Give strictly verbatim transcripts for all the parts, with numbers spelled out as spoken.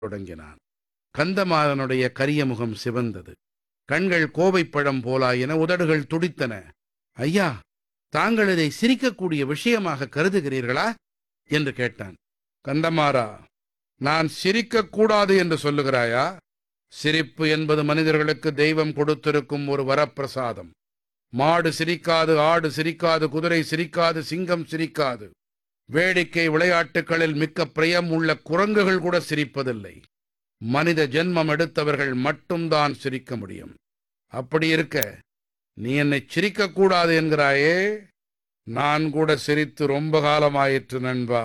தொடங்கினான். கந்தமாறனுடைய கரிய முகம் சிவந்தது. கண்கள் கோவைப்பழம் போலாயின, உதடுகள் துடித்தன. ஐயா, தாங்கள் இதை சிரிக்கக்கூடிய விஷயமாக கருதுகிறீர்களா என்று கேட்டான். கந்தமாறா, நான் சிரிக்கக்கூடாது என்று சொல்லுகிறாயா? சிரிப்பு என்பது மனிதர்களுக்கு தெய்வம் கொடுத்திருக்கும் ஒரு வரப்பிரசாதம். மாடு சிரிக்காது, ஆடு சிரிக்காது, குதிரை சிரிக்காது, சிங்கம் சிரிக்காது. வேடிக்கை விளையாட்டுகளில் மிக்க பிரியம் உள்ள குரங்குகள் கூட சிரிப்பதில்லை. மனித ஜென்மம் எடுத்தவர்கள் மட்டும்தான் சிரிக்க முடியும். அப்படி இருக்க நீ என்னை சிரிக்கக்கூடாது என்கிறாயே? நான் கூட சிரித்து ரொம்ப காலமாயிற்று நண்பா.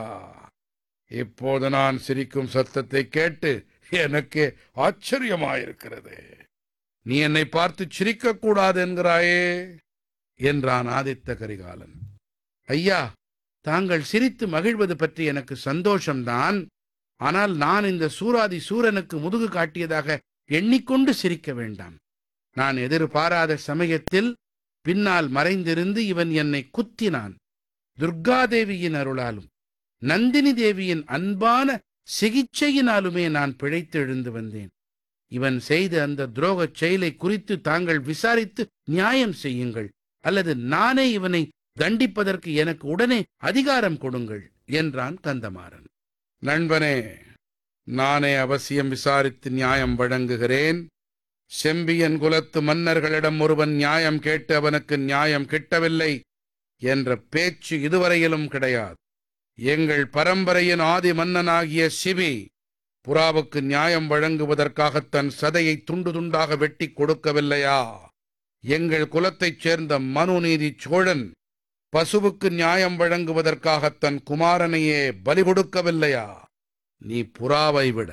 இப்போது நான் சிரிக்கும் சத்தத்தை கேட்டு எனக்கு ஆச்சரியமாயிருக்கிறது. நீ என்னை பார்த்து சிரிக்கக்கூடாது என்கிறாயே என்றான் ஆதித்த கரிகாலன். ஐயா, தாங்கள் சிரித்து மகிழ்வது பற்றி எனக்கு சந்தோஷம்தான். ஆனால் நான் இந்த சூராதி சூரனுக்கு முதுகு காட்டியதாக எண்ணிக்கொண்டு சிரிக்க வேண்டாம். நான் எதிர்பாராத சமயத்தில் பின்னால் மறைந்திருந்து இவன் என்னை குத்தினான். துர்காதேவியின் அருளாலும் நந்தினி தேவியின் அன்பான சிகிச்சையினாலுமே நான் பிழைத்து எழுந்து வந்தேன். இவன் செய்த அந்த துரோகச் செயலை குறித்து தாங்கள் விசாரித்து நியாயம் செய்யுங்கள், அல்லது நானே இவனை தண்டிப்பதற்கு எனக்கு உடனே அதிகாரம் கொடுங்கள் என்றான் கந்தமாறன். நண்பனே, நானே அவசியம் விசாரித்து நியாயம் வழங்குகிறேன். செம்பியன் குலத்து மன்னர்களிடம் ஒருவன் நியாயம் கேட்டு அவனுக்கு நியாயம் கிட்டவில்லை என்ற பேச்சு இதுவரையிலும் கிடையாது. எங்கள் பரம்பரையின் ஆதி மன்னனாகிய சிபி புறாவுக்கு நியாயம் வழங்குவதற்காக தன் சதையை துண்டு துண்டாக வெட்டி கொடுக்கவில்லையா? எங்கள் குலத்தைச் சேர்ந்த மனுநீதி சோழன் பசுவுக்கு நியாயம் வழங்குவதற்காக தன் குமாரனையே பலி கொடுக்கவில்லையா? நீ புறாவை விட,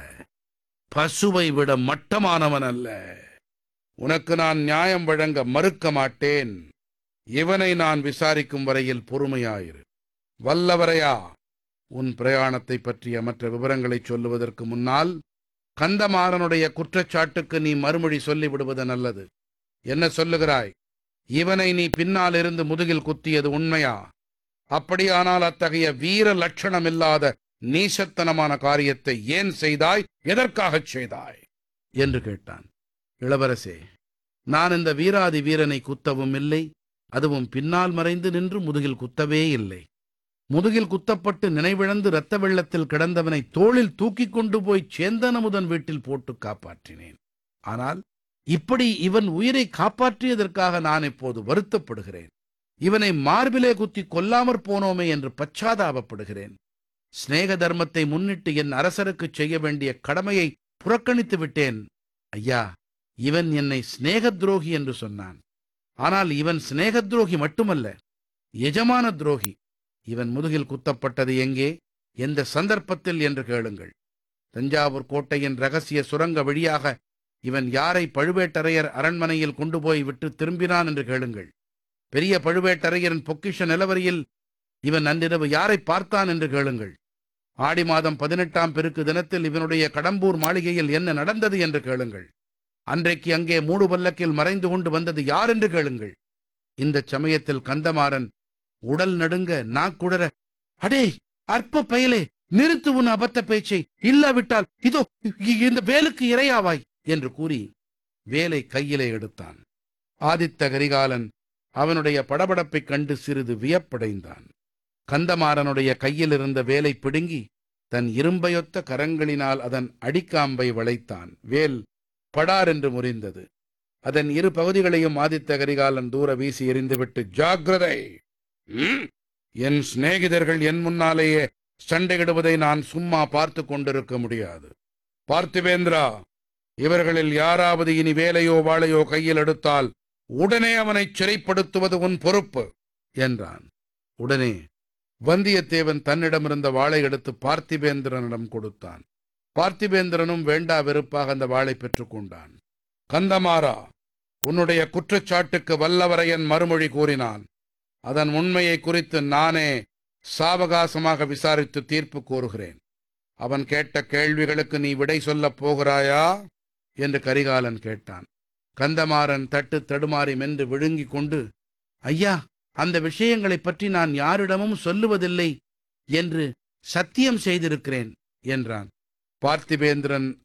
பசுவை விட மட்டமானவன் அல்ல. உனக்கு நான் நியாயம் வழங்க மறுக்க மாட்டேன். இவனை நான் விசாரிக்கும் வரையில் பொறுமையாயிரு. வல்லவரையா, உன் பிரயாணத்தை பற்றிய மற்ற விவரங்களை சொல்லுவதற்கு முன்னால் கந்தமாறனுடைய குற்றச்சாட்டுக்கு நீ மறுமொழி சொல்லிவிடுவது நல்லது. என்ன சொல்லுகிறாய்? இவனை நீ பின்னால் இருந்து முதுகில் குத்தியது உண்மையா? அப்படியானால் அத்தகைய வீர லட்சணமில்லாத நீசத்தனமான காரியத்தை ஏன் செய்தாய்? எதற்காகச் செய்தாய் என்று கேட்டான். இளவரசே, நான் இந்த வீராதி வீரனை குத்தவும் இல்லை, அதுவும் பின்னால் மறைந்து நின்று முதுகில் குத்தவே இல்லை. முதுகில் குத்தப்பட்டு நினைவிழந்து இரத்த வெள்ளத்தில் கிடந்தவனை தோளில் தூக்கிக் கொண்டு போய் சேந்தனமுதன் வீட்டில் போட்டு காப்பாற்றினேன். ஆனால் இப்படி இவன் உயிரை காப்பாற்றியதற்காக நான் இப்போது வருத்தப்படுகிறேன். இவனை மார்பிலே குத்தி கொல்லாமற் போனோமே என்று பச்சாதாபப்படுகிறேன். சிநேக தர்மத்தை முன்னிட்டு என் அரசருக்கு செய்ய வேண்டிய கடமையை புறக்கணித்து விட்டேன். ஐயா, இவன் என்னை சிநேக துரோகி என்று சொன்னான். ஆனால் இவன் சிநேக துரோகி மட்டுமல்ல, எஜமான துரோகி. இவன் முதுகில் குத்தப்பட்டது எங்கே, எந்த சந்தர்ப்பத்தில் என்று கேளுங்கள். தஞ்சாவூர் கோட்டையின் ரகசிய சுரங்க வழியாக இவன் யாரை பழுவேட்டரையர் அரண்மனையில் கொண்டு போய் விட்டு திரும்பினான் என்று கேளுங்கள். பெரிய பழுவேட்டரையரின் பொக்கிஷ நிலவரியில் இவன் அன்றிரவு யாரை பார்த்தான் என்று கேளுங்கள். ஆடி மாதம் பதினெட்டாம் பெருக்கு தினத்தில் இவனுடைய கடம்பூர் மாளிகையில் என்ன நடந்தது என்று கேளுங்கள். அன்றைக்கு அங்கே மூடு பல்லக்கில் மறைந்து கொண்டு வந்தது யார் என்று கேளுங்கள். இந்த சமயத்தில் கந்தமாறன் உடல் நடுங்க நாக்குடர, அடே அற்ப பயலே, நிறுத்து உன் அபத்த பேச்சை, இல்லாவிட்டால் இதோ இந்த வேலுக்கு இரையாவாய் என்று கூறி வேலை கையிலே எடுத்தான். ஆதித்த கரிகாலன் அவனுடைய படபடப்பைக் கண்டு சிறிது வியப்படைந்தான். கந்தமாறனுடைய கையில் இருந்த வேலை பிடுங்கி தன் இரும்பையொத்த கரங்களினால் அதன் அடிக்காம்பை வளைத்தான். வேல் படார் என்று முறிந்தது. அதன் இரு பகுதிகளையும் ஆதித்த கரிகாலன் தூர வீசி எறிந்துவிட்டு, ஜாக்கிரதை, என் சிநேகிதர்கள் என் முன்னாலேயே சண்டையிடுவதை நான் சும்மா பார்த்து கொண்டிருக்க முடியாது. பார்த்திபேந்திரா, இவர்களில் யாராவது இனி வேலையோ வாளையோ கையில் எடுத்தால் உடனே அவனை சிறைப்படுத்துவது உன் பொறுப்பு என்றான். உடனே வந்தியத்தேவன் தன்னிடமிருந்த வாளை எடுத்து பார்த்திபேந்திரனிடம் கொடுத்தான். பார்த்திபேந்திரனும் வேண்டா வெறுப்பாக அந்த வாளை பெற்றுக் கொண்டான். கந்தமாறா, உன்னுடைய குற்றச்சாட்டுக்கு வல்லவரையன் மறுமொழி கூறினான். அதன் உண்மையை குறித்து நானே சாவகாசமாக விசாரித்து தீர்ப்பு கூறுகிறேன். அவன் கேட்ட கேள்விகளுக்கு நீ விடை சொல்லப் போகிறாயா என்று கரிகாலன் கேட்டான். கந்தமாறன் தட்டு தடுமாறி மென்று விழுங்கிக் கொண்டு, ஐயா, அந்த விஷயங்களைப் பற்றி நான் யாரிடமும் சொல்லுவதில்லை என்று சத்தியம் செய்திருக்கிறேன் என்றான். பார்த்திபேந்திரன்